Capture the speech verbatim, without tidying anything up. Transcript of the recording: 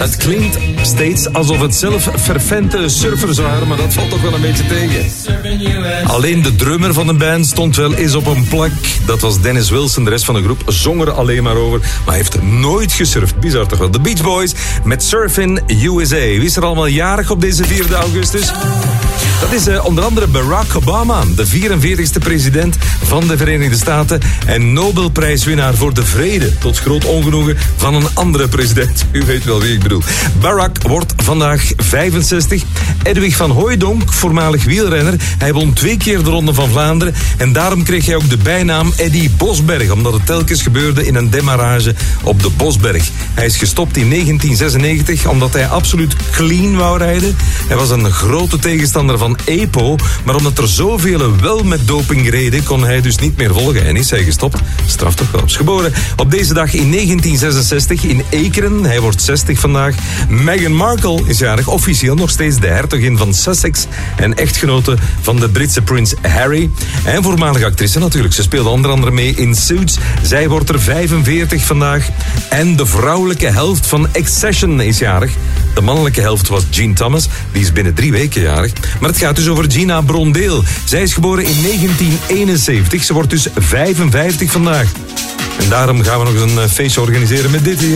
Het klinkt steeds alsof het zelf fervente surfer zou hebben, maar dat valt toch wel een beetje tegen. Alleen de drummer van de band stond wel eens op een plek. Dat was Dennis Wilson. De rest van de groep zong er alleen maar over, maar heeft nooit gesurfd. Bizar toch wel. The Beach Boys met Surfin' U S A. Wie is er allemaal jarig op deze vierde augustus? Dat is uh, onder andere Barack Obama, de vierenveertigste president van de Verenigde Staten en Nobelprijswinnaar voor de vrede, tot groot ongenoegen van een andere president. U weet wel wie ik bedoel. Barack wordt vandaag vijfenzestig. Edwig van Hooijdonk, voormalig wielrenner. Hij won twee keer de Ronde van Vlaanderen en daarom kreeg hij ook de bijnaam Eddy Bosberg, omdat het telkens gebeurde in een demarrage op de Bosberg. Hij is gestopt in negentien zesennegentig omdat hij absoluut clean wou rijden. Hij was een grote tegenstander van E P O, maar omdat er zoveel wel met doping reden, kon hij dus niet meer volgen en is hij gestopt. Straf toch wel. Hij is geboren op deze dag in negentien zesenzestig in Ekeren. Hij wordt zestig vandaag. Meghan Markle is jarig, officieel nog steeds de hertogin van Sussex en echtgenote van de Britse prins Harry. En voormalige actrice natuurlijk. Ze speelde onder andere mee in Suits. Zij wordt er vijfenveertig vandaag. En de vrouwelijke helft van Accession is jarig. De mannelijke helft was Jean Thomas. Die is binnen drie weken jarig. Maar het gaat dus over Gina Brondeel. Zij is geboren in negentien eenenzeventig. Ze wordt dus vijfenvijftig vandaag. En daarom gaan we nog eens een feestje organiseren met dit hier.